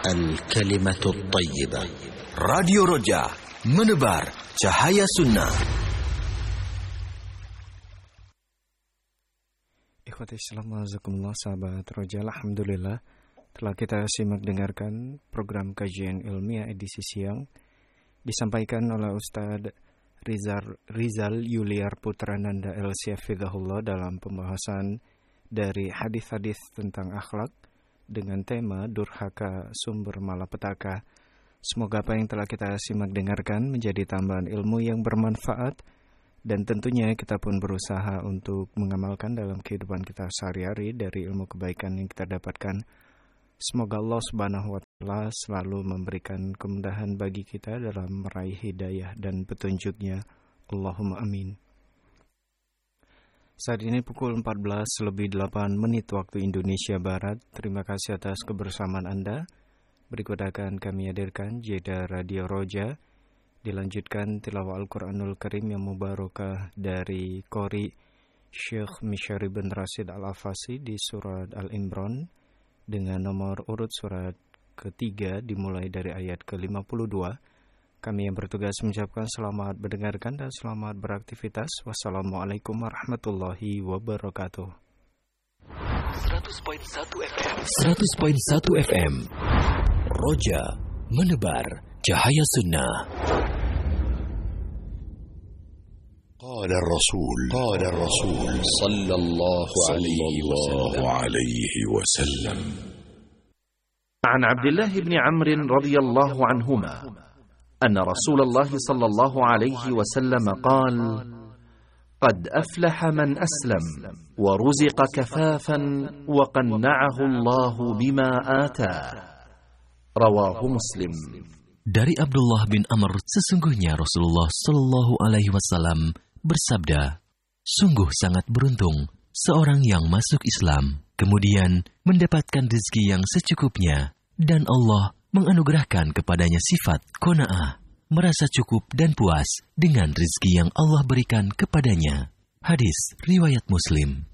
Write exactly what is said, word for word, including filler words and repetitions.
Al-Kalimatul Tayyibah. Radio Roja, menebar cahaya sunnah. Ikhwati Islam, wajazakumullah, sahabat Roja. Alhamdulillah telah kita simak dengarkan program kajian ilmiah edisi siang disampaikan oleh Ustadz Rizal, Rizal Yuliar Putrananda L C Hafizahullah dalam pembahasan dari hadis-hadis tentang akhlak dengan tema durhaka sumber malapetaka. Semoga apa yang telah kita simak dengarkan menjadi tambahan ilmu yang bermanfaat, dan tentunya kita pun berusaha untuk mengamalkan dalam kehidupan kita sehari-hari dari ilmu kebaikan yang kita dapatkan. Semoga Allah Subhanahu wa Ta'ala selalu memberikan kemudahan bagi kita dalam meraih hidayah dan petunjuknya. Allahumma amin. Saat ini pukul empat belas lebih delapan menit waktu Indonesia Barat. Terima kasih atas kebersamaan Anda. Berikut akan kami hadirkan jeda Radio Roja. Dilanjutkan tilawah Al-Quranul Karim yang mubarakah dari Qori Syekh Misyari bin Rashid Al-Afasi di surat Al-Imran dengan nomor urut surat ketiga dimulai dari ayat ke lima puluh dua. Kami yang bertugas mengucapkan selamat mendengarkan dan selamat beraktivitas. Wassalamualaikum warahmatullahi wabarakatuh. seratus koma satu F M seratus koma satu F M Roja, menebar cahaya sunnah. قال الرسول قال الرسول صلى الله عليه وسلم عن عبد الله بن عمرو رضي الله عنهما أن رسول الله صلى الله عليه وسلم قال: قد أفلح من أسلم ورزق كفافا وقنعه الله بما آتاه. رواه مسلم. Dari Abdullah bin Amr, sesungguhnya Rasulullah Shallallahu Alaihi Wasallam bersabda, sungguh sangat beruntung seorang yang masuk Islam, kemudian mendapatkan rezeki yang secukupnya, dan Allah menganugerahkan kepadanya sifat qanaah, merasa cukup dan puas dengan rezeki yang Allah berikan kepadanya. Hadis riwayat Muslim.